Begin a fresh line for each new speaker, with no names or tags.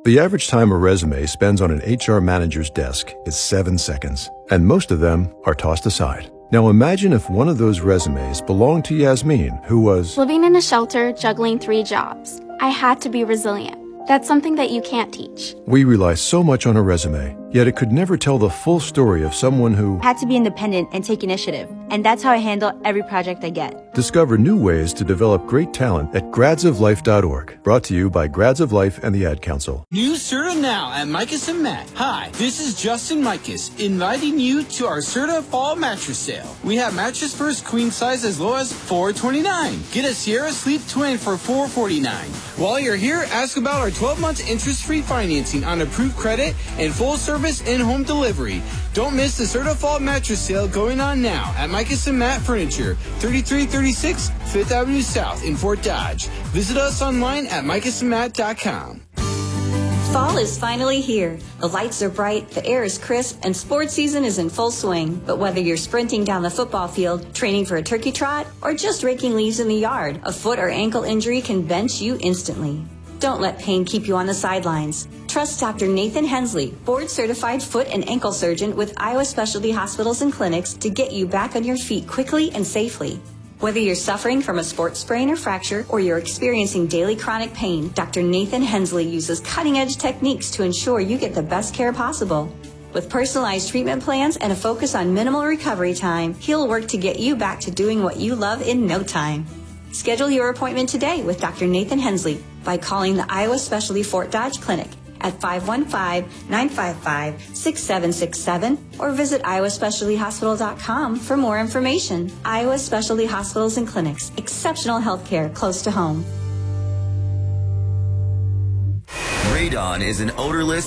The average time a resume spends on an HR manager's desk is 7 seconds, and most of them are tossed aside. Now imagine if one of those resumes belonged to Yasmin, who was
living in a shelter, juggling 3 jobs. I had to be resilient. That's something that you can't teach.
We rely so much on a resume, yet it could never tell the full story of someone who
had to be independent and take initiative. And that's how I handle every project I get.
Discover new ways to develop great talent at gradsoflife.org. Brought to you by Grads of Life and the Ad Council.
New Serta now at Micus and Matt. Hi, this is Justin Micus, inviting you to our Serta Fall Mattress Sale. We have Mattress First queen size as low as $429. Get a Sierra Sleep Twin for $449. While you're here, ask about our 12 months interest-free financing on approved credit and full-service in-home delivery. Don't miss the Serta Fall Mattress Sale going on now at Micus and Matt Furniture, 3336 5th Avenue South in Fort Dodge. Visit us online at micusandmatt.com.
Fall is finally here. The lights are bright, the air is crisp, and sports season is in full swing. But whether you're sprinting down the football field, training for a turkey trot, or just raking leaves in the yard, a foot or ankle injury can bench you instantly. Don't let pain keep you on the sidelines. Trust Dr. Nathan Hensley, board-certified foot and ankle surgeon with Iowa Specialty Hospitals and Clinics, to get you back on your feet quickly and safely. Whether you're suffering from a sports sprain or fracture, or you're experiencing daily chronic pain, Dr. Nathan Hensley uses cutting-edge techniques to ensure you get the best care possible. With personalized treatment plans and a focus on minimal recovery time, he'll work to get you back to doing what you love in no time. Schedule your appointment today with Dr. Nathan Hensley by calling the Iowa Specialty Fort Dodge Clinic at 515-955-6767 or visit iowaspecialtyhospital.com for more information. Iowa Specialty Hospitals and Clinics. Exceptional health care close to home.
Radon is an odorless